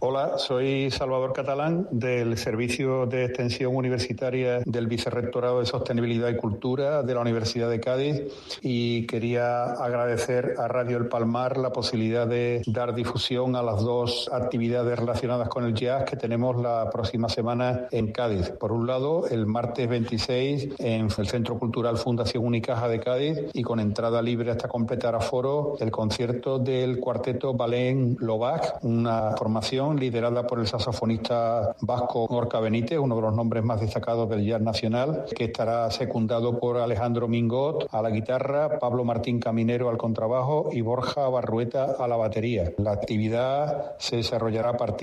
Hola, soy Salvador Catalán del Servicio de Extensión Universitaria del Vicerrectorado de Sostenibilidad y Cultura de la Universidad de Cádiz y quería agradecer a Radio El Palmar la posibilidad de dar difusión a las dos actividades relacionadas con el jazz que tenemos la próxima semana en Cádiz. Por un lado, el martes 26 en el Centro Cultural Fundación Unicaja de Cádiz y con entrada libre hasta completar aforo, el concierto del cuarteto Balén Lovac, una formación liderada por el saxofonista vasco Gorka Benítez, uno de los nombres más destacados del jazz nacional, que estará secundado por Alejandro Mingot a la guitarra, Pablo Martín Caminero al contrabajo y Borja Barrueta a la batería. La actividad se desarrollará a partir